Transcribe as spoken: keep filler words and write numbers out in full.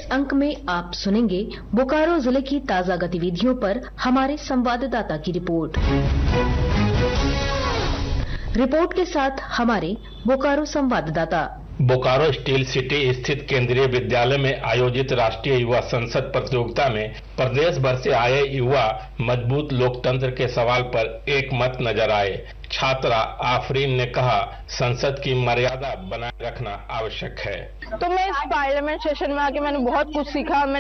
इस अंक में आप सुनेंगे बोकारो जिले की ताजा गतिविधियों पर हमारे संवाददाता की रिपोर्ट। रिपोर्ट के साथ हमारे बोकारो संवाददाता। बोकारो स्टील सिटी स्थित केंद्रीय विद्यालय में आयोजित राष्ट्रीय युवा संसद प्रतियोगिता में प्रदेश भर से आए युवा मजबूत लोकतंत्र के सवाल पर एक मत नजर आए। छात्रा आफरीन ने कहा, संसद की मर्यादा बनाए रखना आवश्यक है। तो मैं इस पार्लियामेंट सेशन में आके मैंने बहुत कुछ सीखा।